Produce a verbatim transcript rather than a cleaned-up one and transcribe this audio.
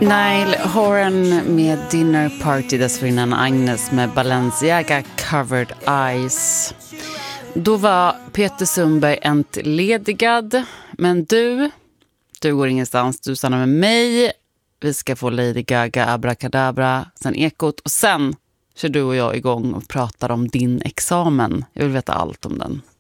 Niall Horan med Dinner Party, dessförinnan Agnes med Balenciaga Covered Eyes. Då var Peter Sundberg entledigad, men du, du går ingenstans, du stannar med mig. Vi ska få Lady Gaga, Abracadabra, sen Ekot och sen kör du och jag igång och pratar om din examen. Jag vill veta allt om den.